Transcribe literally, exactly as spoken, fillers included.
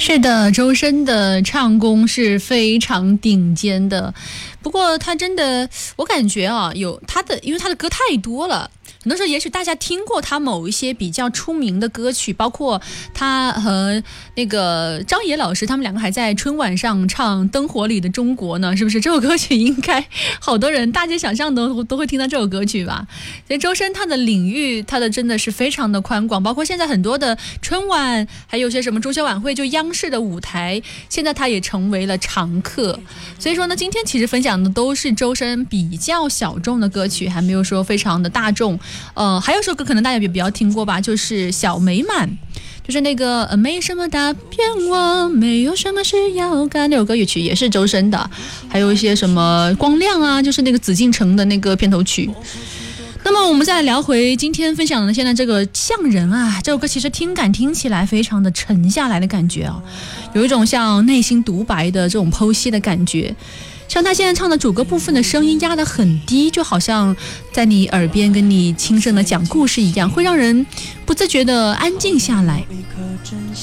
是的，周深的唱功是非常顶尖的，不过他真的，我感觉啊，有他的，因为他的歌太多了。很多时候也许大家听过他某一些比较出名的歌曲，包括他和那个张也老师他们两个还在春晚上唱《灯火里的中国》呢，是不是？这首歌曲应该好多人大街小巷都都会听到这首歌曲吧。所以周深他的领域他的真的是非常的宽广，包括现在很多的春晚还有些什么中秋晚会，就央视的舞台现在他也成为了常客。所以说呢，今天其实分享的都是周深比较小众的歌曲，还没有说非常的大众。呃，还有首歌可能大家也比较听过吧，就是小美满，就是那个呃没什么大变我没有什么事要干，那首歌曲也是周深的。还有一些什么光亮啊，就是那个紫禁城的那个片头曲。那么我们再来聊回今天分享的现在这个像人啊，这首歌其实听感听起来非常的沉下来的感觉啊，有一种像内心独白的这种剖析的感觉。像他现在唱的主歌部分的声音压得很低，就好像在你耳边跟你轻声的讲故事一样，会让人不自觉的安静下来。